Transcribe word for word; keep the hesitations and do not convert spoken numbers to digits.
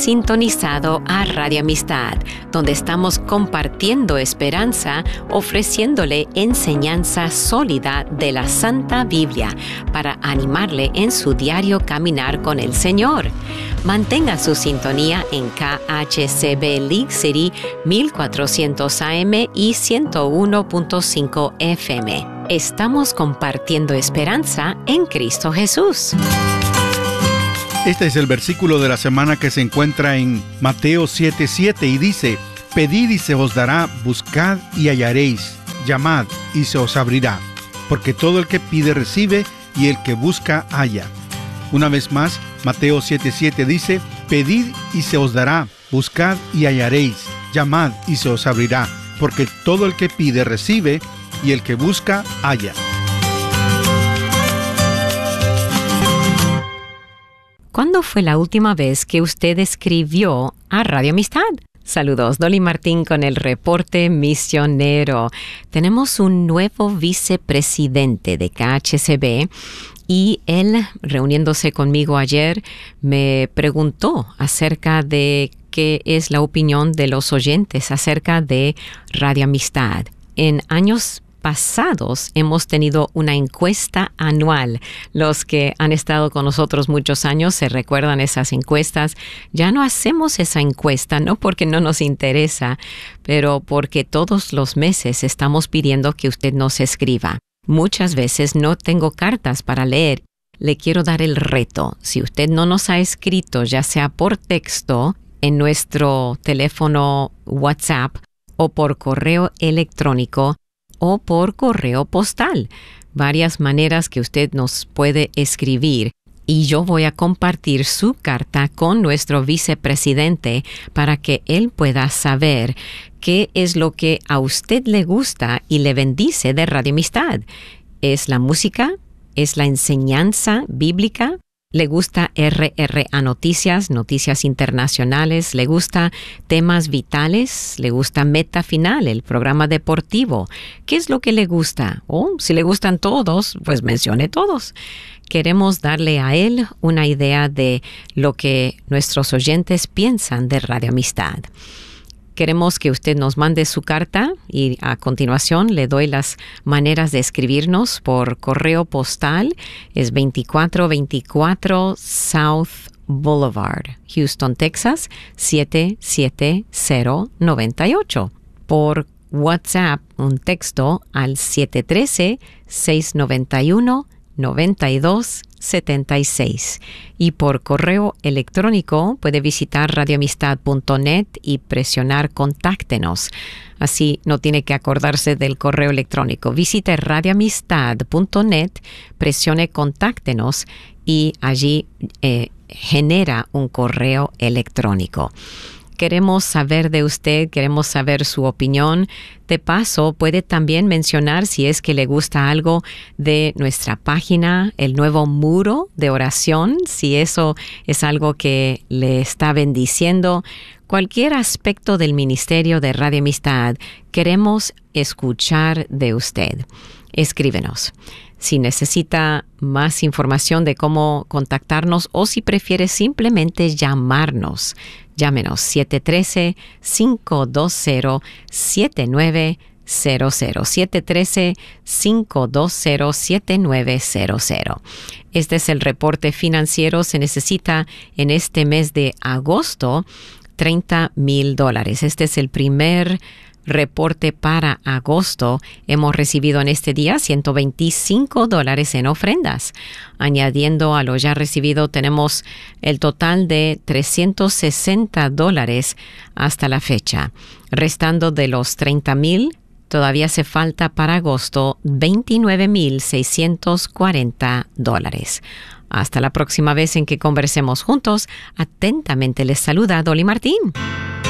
sintonizado a Radio Amistad, donde estamos compartiendo esperanza, ofreciéndole enseñanza sólida de la Santa Biblia para animarle en su diario caminar con el Señor. Mantenga su sintonía en K H C B League City mil cuatrocientos A M y ciento uno punto cinco F M. Estamos compartiendo esperanza en Cristo Jesús. Este es el versículo de la semana que se encuentra en Mateo siete siete y dice: Pedid y se os dará, buscad y hallaréis, llamad y se os abrirá, porque todo el que pide recibe y el que busca halla. Una vez más, Mateo siete siete dice: Pedid y se os dará, buscad y hallaréis, llamad y se os abrirá, porque todo el que pide recibe y el que busca halla. ¿Cuándo fue la última vez que usted escribió a Radio Amistad? Saludos, Dolly Martín con el reporte misionero. Tenemos un nuevo vicepresidente de K H C B y él, reuniéndose conmigo ayer, me preguntó acerca de qué es la opinión de los oyentes acerca de Radio Amistad. En años pasados hemos tenido una encuesta anual. Los que han estado con nosotros muchos años se recuerdan esas encuestas. Ya no hacemos esa encuesta, no porque no nos interesa, pero porque todos los meses estamos pidiendo que usted nos escriba. Muchas veces no tengo cartas para leer. Le quiero dar el reto. Si usted no nos ha escrito, ya sea por texto, en nuestro teléfono WhatsApp o por correo electrónico, o por correo postal. Varias maneras que usted nos puede escribir. Y yo voy a compartir su carta con nuestro vicepresidente para que él pueda saber qué es lo que a usted le gusta y le bendice de Radio Amistad. ¿Es la música? ¿Es la enseñanza bíblica? ¿Le gusta R R A Noticias, noticias internacionales? ¿Le gusta temas vitales? ¿Le gusta Meta Final, el programa deportivo? ¿Qué es lo que le gusta? O si le gustan todos, pues mencione todos. Queremos darle a él una idea de lo que nuestros oyentes piensan de Radio Amistad. Queremos que usted nos mande su carta y a continuación le doy las maneras de escribirnos por correo postal. Es veinticuatro veinticuatro South Boulevard, Houston, Texas, siete siete cero nueve ocho. Por WhatsApp, un texto al siete uno tres, seis nueve uno, nueve dos siete seis. Y por correo electrónico puede visitar radio amistad punto net y presionar Contáctenos. Así no tiene que acordarse del correo electrónico. Visite radio amistad punto net, presione Contáctenos y allí eh, genera un correo electrónico. Queremos saber de usted, queremos saber su opinión. De paso, puede también mencionar si es que le gusta algo de nuestra página, el nuevo muro de oración, si eso es algo que le está bendiciendo. Cualquier aspecto del ministerio de Radio Amistad, queremos escuchar de usted. Escríbenos. Si necesita más información de cómo contactarnos o si prefiere simplemente llamarnos, llámenos siete uno tres, cinco dos cero, siete nueve cero cero, siete uno tres, cinco dos cero, siete nueve cero cero. Este es el reporte financiero. Se necesita en este mes de agosto treinta mil dólares. Este es el primer reporte para agosto. Hemos recibido en este día ciento veinticinco dólares en ofrendas. Añadiendo a lo ya recibido, tenemos el total de trescientos sesenta dólares hasta la fecha. Restando de los treinta mil, todavía hace falta para agosto veintinueve mil seiscientos cuarenta dólares. Hasta la próxima vez en que conversemos juntos. Atentamente les saluda Dolly Martín.